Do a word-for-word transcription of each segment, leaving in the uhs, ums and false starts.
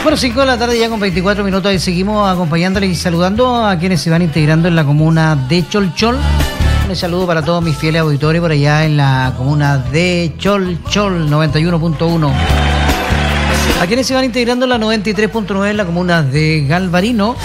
Bueno, cinco de la tarde ya con veinticuatro minutos y seguimos acompañándole y saludando a quienes se van integrando en la comuna de Cholchol. Un saludo para todos mis fieles auditores por allá en la comuna de Cholchol noventa y uno punto uno. A quienes se van integrando en la noventa y tres punto nueve en la comuna de Galvarino.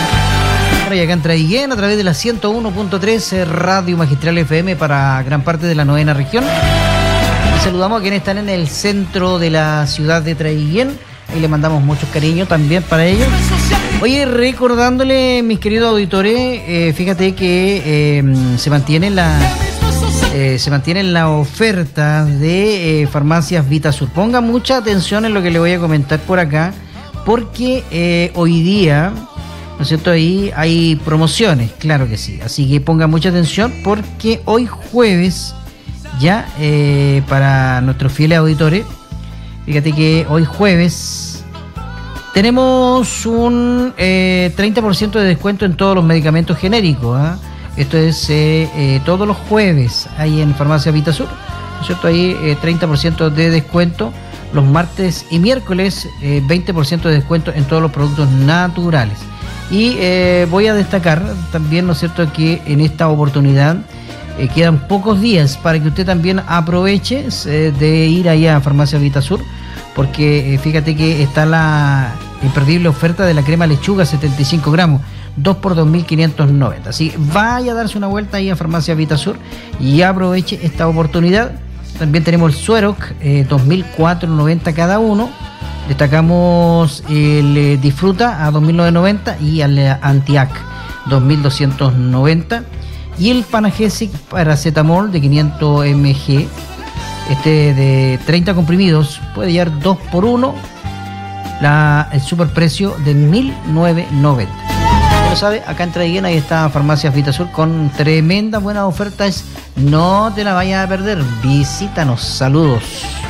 Y acá en Traiguén a través de la ciento uno punto tres Radio Magistral F M para gran parte de la novena región. Y saludamos a quienes están en el centro de la ciudad de Traiguén. Y le mandamos muchos cariños también para ellos. Oye, recordándole, mis queridos auditores, eh, fíjate que eh, se mantiene la eh, se mantiene la oferta de eh, farmacias Vitasur. Ponga mucha atención en lo que le voy a comentar por acá, porque eh, hoy día, ¿no es cierto? Ahí hay promociones, claro que sí. Así que ponga mucha atención porque hoy jueves, ya eh, para nuestros fieles auditores, fíjate que hoy jueves tenemos un eh, treinta por ciento de descuento en todos los medicamentos genéricos. ¿eh? Esto es eh, eh, todos los jueves ahí en Farmacia Vitasur, ¿no es cierto? Ahí eh, treinta por ciento de descuento. Los martes y miércoles eh, veinte por ciento de descuento en todos los productos naturales. Y eh, voy a destacar también, ¿no es cierto?, que en esta oportunidad eh, quedan pocos días para que usted también aproveche eh, de ir allá a Farmacia Vitasur, porque eh, fíjate que está la imperdible oferta de la crema lechuga setenta y cinco gramos, dos por dos mil quinientos noventa. Así que vaya a darse una vuelta ahí a Farmacia Vitasur y aproveche esta oportunidad. También tenemos el Sueroc, eh, dos mil cuatrocientos noventa cada uno. Destacamos el eh, Disfruta a dos mil novecientos noventa y el eh, Antiac dos mil doscientos noventa. Y el Panagesic Paracetamol de quinientos miligramos, este de treinta comprimidos, puede llevar dos por uno, la, el superprecio de mil novecientos noventa. Ya lo sabe, acá en Traiguén ahí está Farmacias Vitasur con tremendas buenas ofertas. No te la vayas a perder, visítanos, saludos.